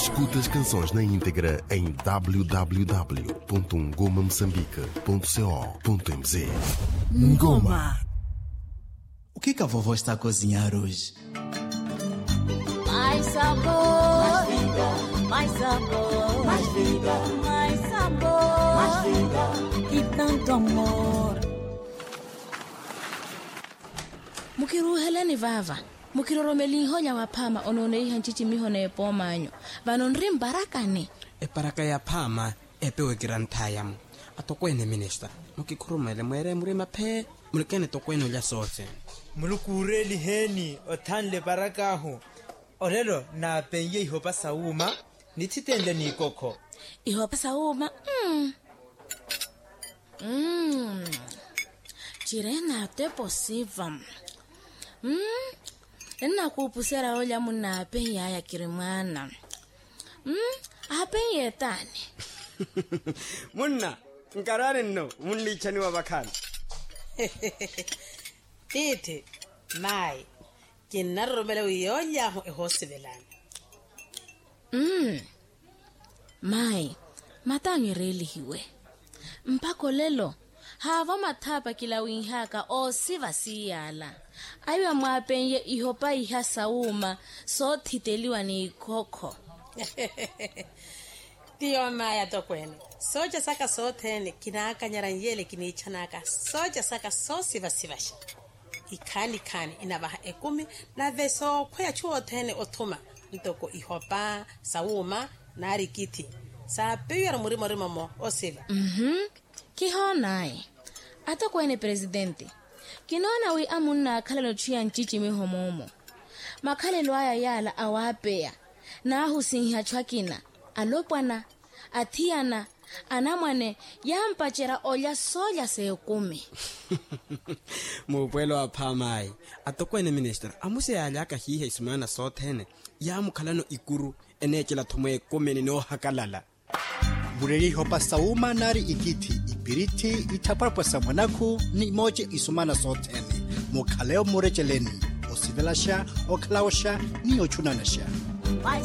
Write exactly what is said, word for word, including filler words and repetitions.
Escuta as canções na íntegra em w w w ponto ngoma moçambique ponto co ponto m z. Ngoma. O que que a vovó está a cozinhar hoje? Mais sabor, mais vida, mais sabor, mais vida, mais sabor, mais vida e tanto amor. Mukiruheleni vava, mukiroromeli honya waphama onone ihanchichi mihone epomanyo. Vanonrim barakane. E baraka ya phama epewe kirantayam. Atokwene minister. Mukikurumele mwere murima phe, mulekene tokwene lya sote. Mulukureli heni othanle barakaho. Orelo na penye ihopa sauma nititende ni koko. Ihopa sauma. Mm. Mm. Chirena te posiva. Mm. Ena kupusera olya muna penya ya kirimana. Mm. Apenye tani. Munna, nkarare no, munli chani wa bakhan. Tite, mai. Kinaromele uyonya ho ehosibelana. Mm. Mai, matangi reli hiwe. Mpako lelo, hava mathapa kila winhaka o siva siyala. Aywa mwapenye ihopa iha sauma, so titeliwa ni koko. Tiyo maya tokwene. Soja saka sotene kinaka nyaranyele kinichanaka. Soja saka so siva sivasha. Ikani kani inabaha ekumi na veso kwea chuo tene otuma ntoko ihopa sauma na rikiti sa peyo murimo rimo mo osila. Mhm. Kihonai ata kwene presidente kinona wi amunna khalelo chia nchichi mihomomo makhalelo aya yala awapea na husinha chwakina alopwana athiana anamwane yampachera olya soya sekumi. Mupwelo aphamai atokwene minister amuse alaka hihe isumana sothene ya mukhalano ikuru enechela thomwe komeni no hakalala. Bureri hopa sauma nari ikiti ipiriti itaparpa samanaku ni moje isumana sothene mukhaleo murecheleni osivelasha oklawsha ni ochunanasha.